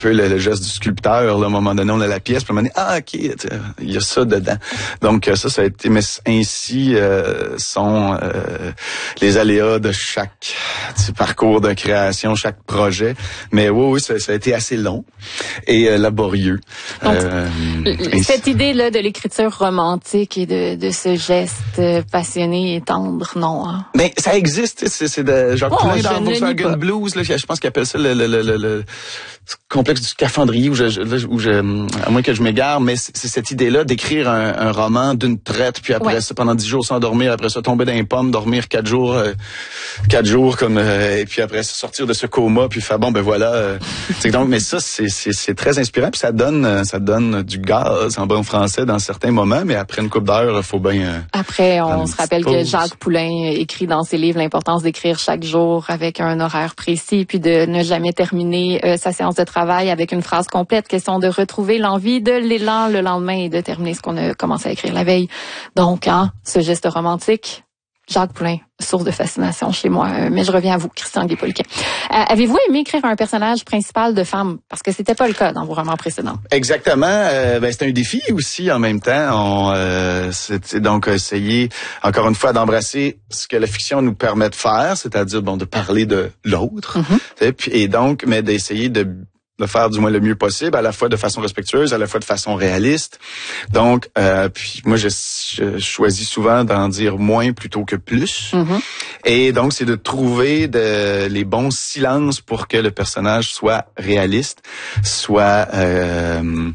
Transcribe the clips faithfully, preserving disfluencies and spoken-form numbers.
peu le, le geste du sculpteur. Là, à un moment donné, on a la pièce, puis à un moment donné, ah, OK, il y a ça dedans. Donc, ça, ça a été... Mais ainsi euh, sont euh, les aléas de chaque parcours de création, chaque projet. Mais oui, oui, ça, ça a été assez long et euh, laborieux. Donc, euh, cette idée-là de l'écriture romantique et de, de ce geste passionné et tendre, non. Hein? Mais ça existe, c'est, c'est de Jacques Oh, Poulain dans Volkswagen Blues, là, je pense qu'il appelle ça le, le, le, le, le complexe du scaphandrier, où je, où je, à moins que je m'égare, mais c'est, c'est cette idée-là d'écrire un, un roman d'une traite, puis après ouais. ça, pendant dix jours sans dormir, après ça, tomber dans les pommes, dormir quatre jours, euh, quatre jours comme, euh, et puis après ça, sortir de ce coma, puis faire bon, ben voilà. Euh, c'est donc, mais ça, c'est, c'est, c'est très inspirant, puis ça donne, ça donne du gaz en bon français dans certains moments, mais après une couple d'heures, il faut bien. Euh, après, on se rappelle pause. que Jacques Poulain écrit dans ses livres l'importance d'écrire chaque jour avec un horaire précis, puis de ne jamais terminer euh, sa séance de travail avec une phrase complète, question de retrouver l'envie, de l'élan le lendemain et de terminer ce qu'on a commencé à écrire la veille. Donc, hein, ce geste romantique, Jacques Poulain, source de fascination chez moi. Euh, mais je reviens à vous, Christian Guépolquin. Euh, avez-vous aimé écrire un personnage principal de femme? Parce que c'était pas le cas dans vos romans précédents. Exactement. Euh, ben, c'est un défi aussi en même temps. On, euh, c'est donc essayer, encore une fois, d'embrasser ce que la fiction nous permet de faire, c'est-à-dire bon de parler de l'autre. Mm-hmm. Et donc, mais d'essayer de de faire du moins le mieux possible, à la fois de façon respectueuse, à la fois de façon réaliste. Donc, euh, puis moi, je, je choisis souvent d'en dire moins plutôt que plus. Mm-hmm. Et donc, c'est de trouver de, les bons silences pour que le personnage soit réaliste, soit... Euh,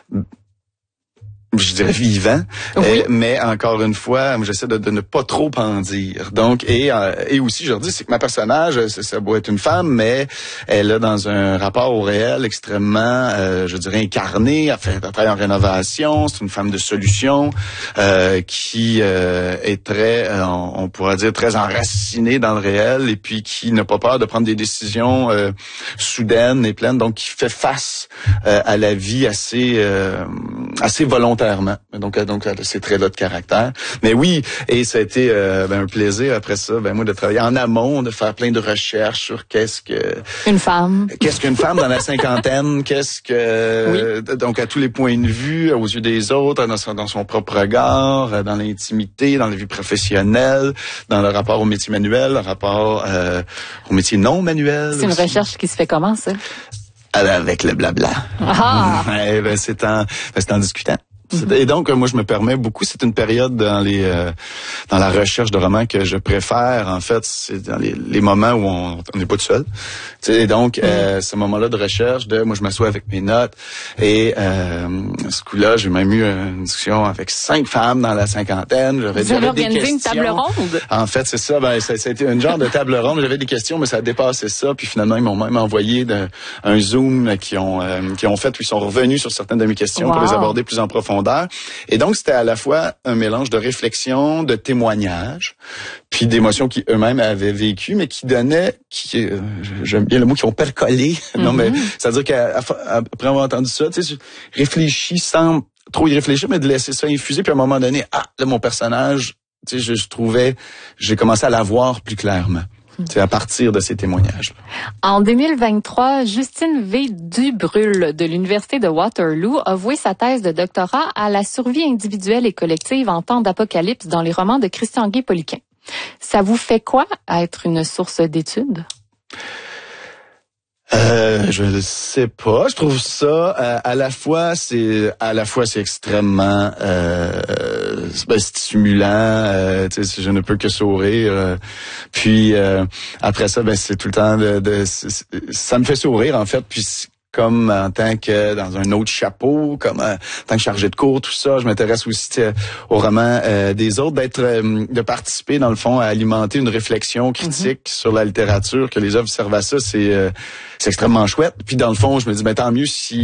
je dirais vivant, oui. euh, mais encore une fois, j'essaie de, de ne pas trop en dire. Donc, et euh, et aussi, je leur dis, c'est que ma personnage, ça, ça doit être une femme, mais elle a dans un rapport au réel extrêmement, euh, je dirais, incarné. Elle fait elle travaille en rénovation, c'est une femme de solution euh, qui euh, est très, euh, on, on pourrait dire, très enracinée dans le réel et puis qui n'a pas peur de prendre des décisions euh, soudaines et pleines. Donc, qui fait face euh, à la vie assez, euh, assez volontaire. Donc, donc ces traits-là de caractère. Mais oui, et ça a été euh, ben, un plaisir après ça, ben moi de travailler en amont, de faire plein de recherches sur qu'est-ce que une femme, qu'est-ce qu'une femme dans la cinquantaine, qu'est-ce que oui. donc à tous les points de vue, aux yeux des autres, dans son, dans son propre regard, dans l'intimité, dans la vie professionnelle, dans le rapport au métier manuel, le rapport euh, au métier non manuel. C'est une aussi. Recherche qui se fait comment ça? Avec le blabla. Ah. Ouais, ben, c'est en, ben, c'est en discutant. Et donc, moi, je me permets beaucoup. C'est une période dans les euh, dans la recherche de romans que je préfère. En fait, c'est dans les, les moments où on n'est pas tout seul. Et donc, mm. euh, ce moment-là de recherche, de moi, je m'assois avec mes notes. Et euh, ce coup-là, j'ai même eu une discussion avec cinq femmes dans la cinquantaine. J'avais, Vous avez organisé des une table ronde? En fait, c'est ça. Ben, ça, ça a été une genre de table ronde. J'avais des questions, mais ça a dépassé ça. Puis finalement, ils m'ont même envoyé de, un Zoom qui ont euh, qui ont fait. Puis ils sont revenus sur certaines de mes questions wow. pour les aborder plus en profondeur. Et donc, c'était à la fois un mélange de réflexion, de témoignages, puis d'émotions qui eux-mêmes avaient vécues, mais qui donnaient, qui, euh, j'aime bien le mot, qui ont percolé. Mm-hmm. Non, mais c'est-à-dire qu'après avoir entendu ça, tu sais, je réfléchis sans trop y réfléchir, mais de laisser ça infuser, puis à un moment donné, ah, là, mon personnage, tu sais, je, je trouvais, j'ai commencé à la voir plus clairement. C'est à partir de ces témoignages. En deux mille vingt-trois, Justine V. Dubrul de l'Université de Waterloo a voué sa thèse de doctorat à la survie individuelle et collective en temps d'apocalypse dans les romans de Christian Guépolquin. Ça vous fait quoi être une source d'études? Euh, je ne sais pas. Je trouve ça euh, à la fois c'est à la fois c'est extrêmement euh, ben, stimulant. Euh, je ne peux que sourire. Euh, puis euh, après ça, ben c'est tout le temps de, de ça me fait sourire en fait. Puis comme en tant que dans un autre chapeau, comme en tant que chargé de cours, tout ça, je m'intéresse aussi au roman euh, des autres, d'être, euh, de participer dans le fond à alimenter une réflexion critique mm-hmm. sur la littérature, que les œuvres servent à ça, c'est euh, c'est extrêmement chouette. Puis dans le fond, je me dis, ben tant mieux si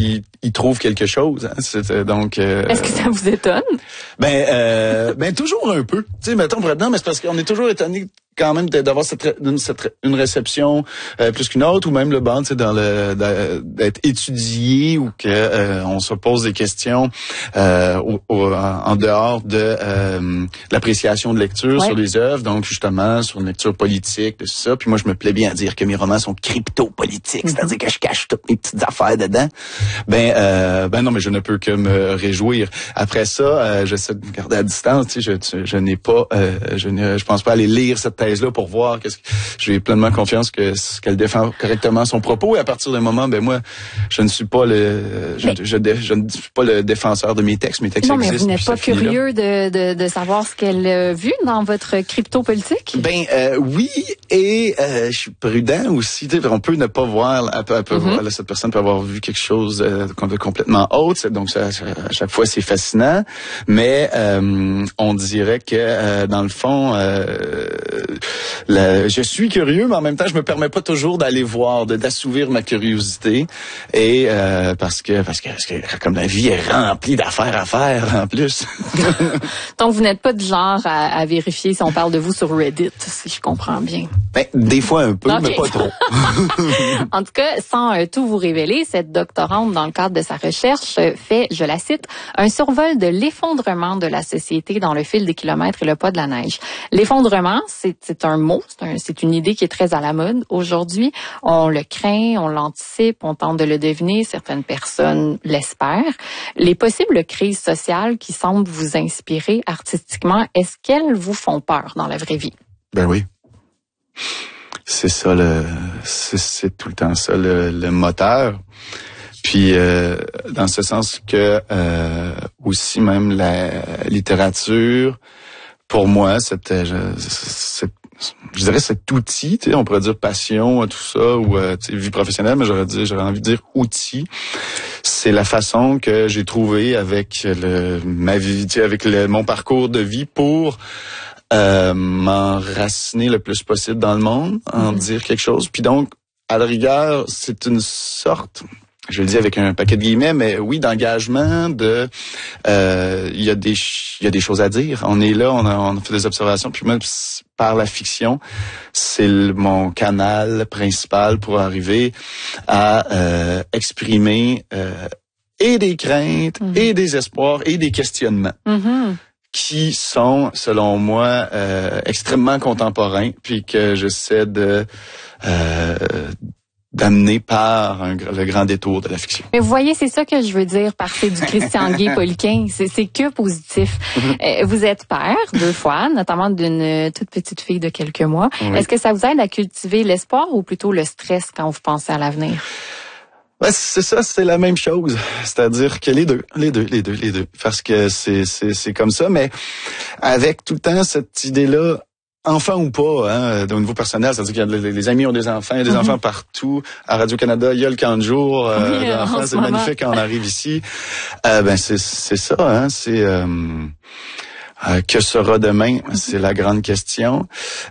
ils trouvent quelque chose. Hein. C'est, donc. Euh, Est-ce que ça vous étonne? Ben, euh, ben toujours un peu. Tu sais, mettons pour être non, mais c'est parce qu'on est toujours étonné quand même d'avoir cette, une, cette, une réception euh, plus qu'une autre, ou même le banc, tu sais, dans le d'être étudié, ou que euh, on se pose des questions euh, au, au, en dehors de euh, l'appréciation de lecture ouais. sur les œuvres, donc justement sur une lecture politique, tout ça. Puis moi, je me plais bien à dire que mes romans sont crypto-politiques, mm-hmm. c'est-à-dire que je cache toutes mes petites affaires dedans. Ben, euh, ben non, mais je ne peux que me réjouir. Après ça, euh, j'essaie de me garder à distance. Tu sais, je, je, je n'ai pas, euh, je ne, je pense pas aller lire cette thèse-là pour voir qu'est-ce que j'ai pleinement confiance que qu'elle défend correctement son propos. Et à partir d'un moment, ben moi, je ne suis pas le, je, mais, je, je, je ne suis pas le défenseur de mes textes. Mes textes non, existent. Mais vous n'êtes pas curieux de, de, de savoir ce qu'elle a vu dans votre crypto-politique? Ben euh, oui, et euh, je suis prudent aussi. On peut ne pas voir, elle peut, elle peut mm-hmm. voir là, cette personne peut avoir vu quelque chose euh, complètement autre. Donc ça, ça, à chaque fois, c'est fascinant. Mais euh, on dirait que euh, dans le fond, euh, la, je suis curieux, mais en même temps, je me permets pas toujours d'aller voir, de d'assouvir ma curiosité. Et euh, parce que parce que parce que comme la vie est remplie d'affaires à faire en plus. Donc vous n'êtes pas du genre à, à vérifier si on parle de vous sur Reddit, si je comprends bien. Ben des fois un peu, okay. mais pas trop. En tout cas, sans euh, tout vous révéler, cette doctorante, dans le cadre de sa recherche, fait, je la cite, un survol de l'effondrement de la société dans le fil des kilomètres et le poids de la neige. L'effondrement, c'est, c'est un mot, c'est, un, c'est une idée qui est très à la mode aujourd'hui. On le craint, on l'anticipe, on tente de le deviner, certaines personnes l'espèrent. Les possibles crises sociales qui semblent vous inspirer artistiquement, est-ce qu'elles vous font peur dans la vraie vie? Ben oui. C'est ça le, c'est, c'est tout le temps ça le, le moteur. Puis euh, dans ce sens que euh, aussi même la littérature, pour moi, c'était, je, c'est, je dirais cet outil, tu sais, on pourrait dire passion, tout ça, ou euh, tu sais, vie professionnelle, mais j'aurais dit, j'aurais envie de dire outil. C'est la façon que j'ai trouvé avec le ma vie, tu sais, avec le, mon parcours de vie pour Euh, m'enraciner le plus possible dans le monde, en mm-hmm. dire quelque chose. Puis donc, à la rigueur, c'est une sorte, je le dis avec un paquet de guillemets, mais oui, d'engagement, de, euh, il y a des, il y a des choses à dire. On est là, on a, on a fait des observations, puis même par la fiction, c'est le, mon canal principal pour arriver à euh, exprimer euh, et des craintes, mm-hmm. et des espoirs, et des questionnements. Mm-hmm. qui sont, selon moi, euh, extrêmement contemporains, puis que j'essaie de euh, d'amener par un, le grand détour de la fiction. Mais vous voyez, c'est ça que je veux dire par c'est du Christian Guay-Poliquin. C'est, c'est que positif. euh, vous êtes père deux fois, notamment d'une toute petite fille de quelques mois. Oui. Est-ce que ça vous aide à cultiver l'espoir ou plutôt le stress quand vous pensez à l'avenir? Ouais, c'est ça, c'est la même chose. C'est-à-dire que les deux, les deux, les deux, les deux. Parce que c'est, c'est, c'est comme ça, mais avec tout le temps cette idée-là, enfant ou pas, hein, au niveau personnel, c'est-à-dire qu'il y a les, les amis ont des enfants, il y a des mm-hmm. enfants partout. À Radio-Canada, il y a le camp de jour, euh, oui, d'enfants, c'est moment. Magnifique quand on arrive ici. Euh, ben, c'est, c'est ça, hein, c'est, euh, euh, que sera demain? Mm-hmm. C'est la grande question.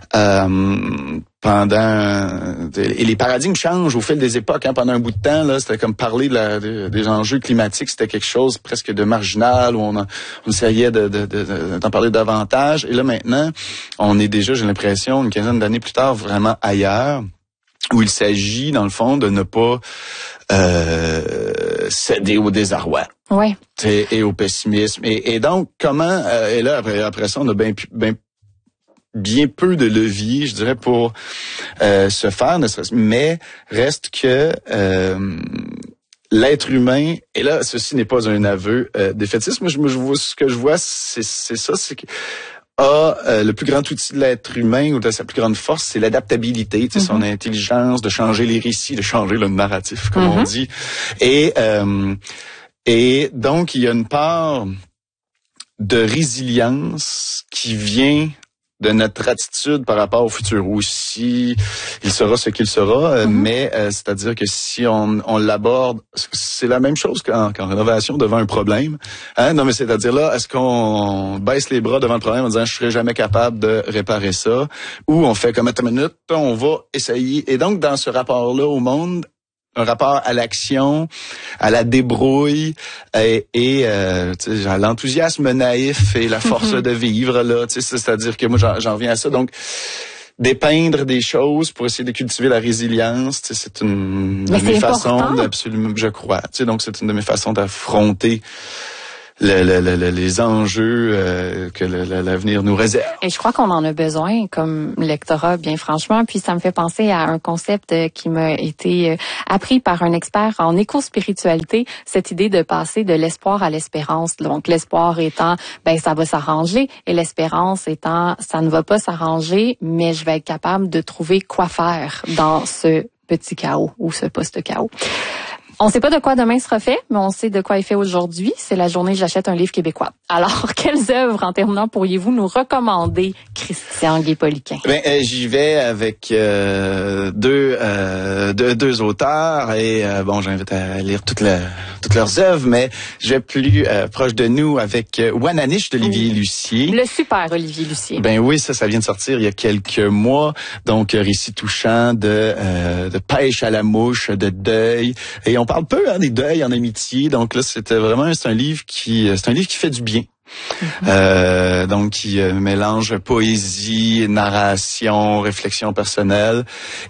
Euh, Pendant et les paradigmes changent au fil des époques. Hein. Pendant un bout de temps, là, c'était comme parler de la, de, des enjeux climatiques, c'était quelque chose presque de marginal où on, a, on essayait de, de, de, d'en parler davantage. Et là maintenant, on est déjà, j'ai l'impression, une quinzaine d'années plus tard, vraiment ailleurs, où il s'agit, dans le fond, de ne pas euh, céder au désarroi. Oui. Et, et au pessimisme. Et, et donc, comment euh, et là après, après ça, on a bien bien bien peu de leviers, je dirais, pour euh, se faire, mais reste que euh, l'être humain, et là, ceci n'est pas un aveu euh, défaitiste, moi, je, je vois, ce que je vois, c'est, c'est ça, c'est que a euh, le plus grand outil de l'être humain ou de sa plus grande force, c'est l'adaptabilité, tu sais, mm-hmm. son intelligence de changer les récits, de changer le narratif, comme mm-hmm. on dit. Et euh, et donc, il y a une part de résilience qui vient de notre attitude par rapport au futur aussi. Il sera ce qu'il sera, mm-hmm. mais euh, c'est-à-dire que si on, on l'aborde, c'est la même chose qu'en, qu'en rénovation devant un problème. Hein? Non, mais c'est-à-dire là, est-ce qu'on baisse les bras devant le problème en disant je serai jamais capable de réparer ça, ou on fait comme à ta minute, on va essayer. Et donc dans ce rapport-là au monde, un rapport à l'action, à la débrouille et, et euh, à l'enthousiasme naïf et la force de vivre là. C'est-à-dire que moi j'en, j'en reviens à ça. Donc dépeindre des choses pour essayer de cultiver la résilience, c'est une de mes façons d'absolument, je crois. Donc c'est une de mes façons d'affronter Le, le, le, les enjeux euh, que le, le, l'avenir nous réserve. Et je crois qu'on en a besoin comme lectorat, bien franchement. Puis ça me fait penser à un concept qui m'a été appris par un expert en éco-spiritualité, cette idée de passer de l'espoir à l'espérance. Donc l'espoir étant, ben ça va s'arranger, et l'espérance étant, ça ne va pas s'arranger, mais je vais être capable de trouver quoi faire dans ce petit chaos ou ce post-chaos. On ne sait pas de quoi demain sera fait, mais on sait de quoi est fait aujourd'hui. C'est la journée J'achète un livre québécois. Alors, quelles œuvres, en terminant, pourriez-vous nous recommander, Christian Guépauliquin? Ben, euh, j'y vais avec euh, deux, euh, deux deux auteurs et euh, bon, j'invite à lire toutes, la, toutes leurs œuvres, mais je vais plus euh, proche de nous avec euh, Wananiche d'Olivier oui. Lucier. Le super Olivier Lucier. Ben oui, ça, ça vient de sortir il y a quelques mois. Donc, récit touchant de euh, de pêche à la mouche, de deuil. Et on parle peu hein, des deuils en amitié. Donc là, c'était vraiment c'est un livre qui c'est un livre qui fait du bien. Mm-hmm. Euh, donc qui euh, mélange poésie, narration, réflexion personnelle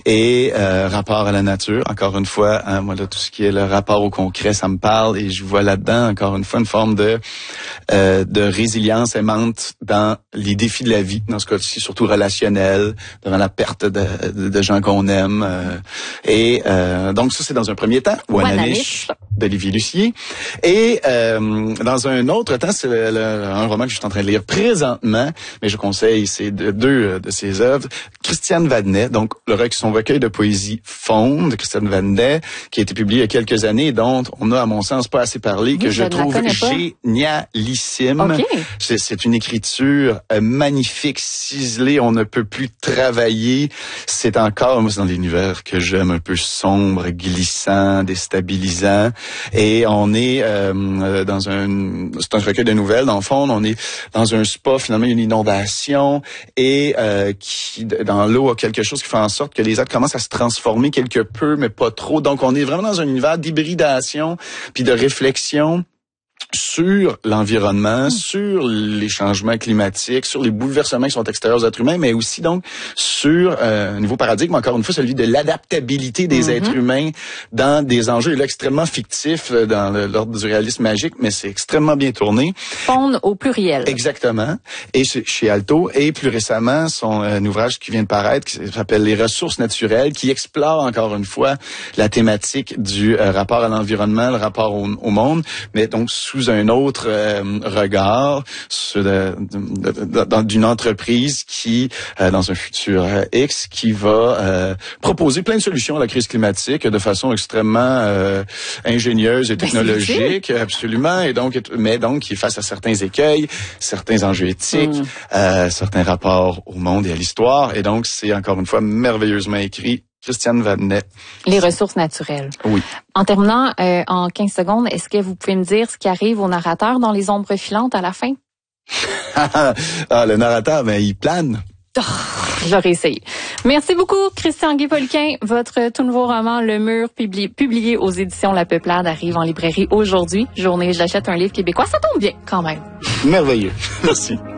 et euh, rapport à la nature. Encore une fois, hein, moi là tout ce qui est le rapport au concret, ça me parle et je vois là-dedans encore une fois une forme de euh, de résilience aimante dans les défis de la vie, dans ce cas-ci surtout relationnel, devant la perte de, de, de gens qu'on aime. Euh, et euh, donc ça c'est dans un premier temps. Wananiche d'Olivier Lucier. Et euh, dans un autre temps, c'est le, le un roman que je suis en train de lire présentement, mais je conseille c'est de, deux de ses œuvres. Christiane Vadnet, donc le, son recueil de poésie Faune de Christiane Vadnet, qui a été publié il y a quelques années, dont on a à mon sens pas assez parlé, que oui, je, je trouve génialissime. Okay. C'est, c'est une écriture euh, magnifique, ciselée, on ne peut plus travailler. C'est encore, moi c'est dans l'univers que j'aime, un peu sombre, glissant, déstabilisant. Et on est euh, dans un, c'est un recueil de nouvelles. Dans le fond, on est dans un spa. Finalement, il y a une inondation et euh, qui dans l'eau a quelque chose qui fait en sorte que les êtres commencent à se transformer quelque peu, mais pas trop. Donc, on est vraiment dans un univers d'hybridation puis de réflexion sur l'environnement, mmh. sur les changements climatiques, sur les bouleversements qui sont extérieurs aux êtres humains, mais aussi donc sur euh, un nouveau paradigme, encore une fois, celui de l'adaptabilité des mmh. êtres humains dans des enjeux là, extrêmement fictifs dans le, l'ordre du réalisme magique, mais c'est extrêmement bien tourné. Faune au pluriel. Exactement. Et chez Alto, et plus récemment, son euh, ouvrage qui vient de paraître, qui s'appelle Les ressources naturelles, qui explore encore une fois la thématique du euh, rapport à l'environnement, le rapport au, au monde, mais donc sous un autre euh, regard sur de, de, de, de, d'une entreprise qui, euh, dans un futur euh, X, qui va euh, proposer plein de solutions à la crise climatique de façon extrêmement euh, ingénieuse et technologique, ben, absolument, et donc, mais donc qui est face à certains écueils, certains enjeux éthiques, mm. euh, certains rapports au monde et à l'histoire, et donc c'est encore une fois merveilleusement écrit. Christiane Vadnet. Les ressources naturelles. Oui. En terminant, euh, en quinze secondes, est-ce que vous pouvez me dire ce qui arrive au narrateur dans Les ombres filantes à la fin? ah, le narrateur, ben, il plane. Oh, j'aurais essayé. Merci beaucoup, Christian Guépauliquin. Votre tout nouveau roman, Le Mur, publié, publié aux éditions La Peuplade, arrive en librairie aujourd'hui. Journée J'achète un livre québécois. Ça tombe bien, quand même. Merveilleux. Merci.